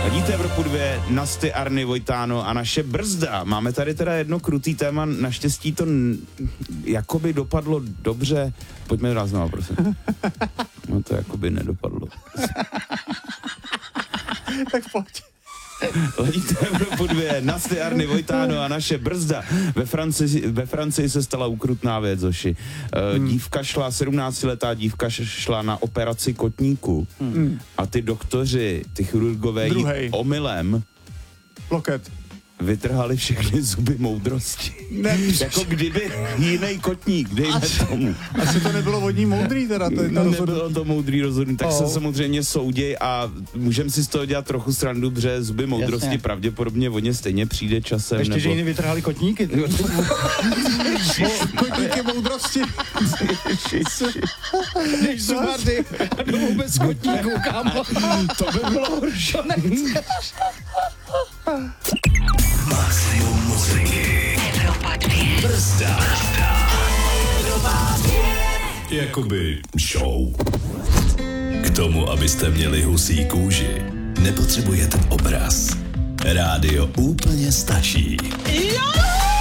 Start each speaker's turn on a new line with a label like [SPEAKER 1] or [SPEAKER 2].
[SPEAKER 1] Ladíte Evropu 2, Nasty, Arny, Vojtáno a naše brzda. Máme tady teda jedno krutý téma, naštěstí to jakoby dopadlo dobře. Pojďme dál znovu, prosím. No to jakoby nedopadlo.
[SPEAKER 2] Tak pojď.
[SPEAKER 1] Ladíte Evropu 2, Nasty, Arny, Vojtáno a naše brzda. Ve Francii se stala ukrutná věc, Zoši. Dívka šla, 17letá dívka šla na operaci kotníku a ty doktoři, ty chirurgové jí omylem
[SPEAKER 2] loket
[SPEAKER 1] vytrhali všechny zuby moudrosti.
[SPEAKER 2] Ne,
[SPEAKER 1] jako kdyby jiný kotník, dejme tomu.
[SPEAKER 2] Asi to nebylo vodní moudrý teda.
[SPEAKER 1] Nebylo to moudrý rozhodnutí, tak se samozřejmě souděj a můžeme si z toho dělat trochu srandu, protože zuby moudrosti pravděpodobně vodně stejně přijde časem.
[SPEAKER 3] Ještě, že jiní vytrhali kotníky.
[SPEAKER 2] Kotníky moudrosti.
[SPEAKER 3] Než zubardy a domů bez kotníků, kámo.
[SPEAKER 1] To by bylo horší.
[SPEAKER 4] Maximum muziky. Evropa 2. Brzda. Evropa 2. Jakoby show. K tomu, abyste měli husí kůži, nepotřebujete obraz. Rádio úplně stačí.
[SPEAKER 5] Jo!